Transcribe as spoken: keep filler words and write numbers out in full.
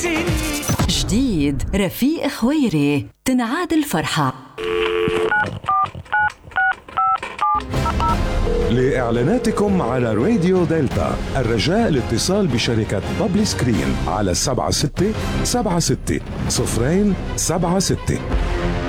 جديد رفيق خويري، تنعاد الفرحة. لإعلاناتكم على راديو دلتا الرجاء الاتصال بشركة بابلي سكرين على سبعة ستة سبعة ستة صفرين سبعة ستة.